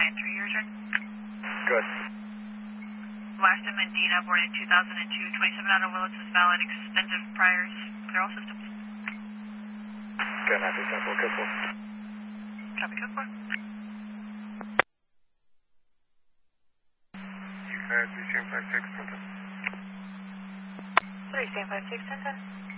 your turn. Good. Last in Medina, born in 2002, 27 out of Willits is valid, extensive priors, clear all systems. Good, Matthew Central, code 4. Copy, code 4. You clear 3 stand 5 6, 10. 3 stand 5 6, 10.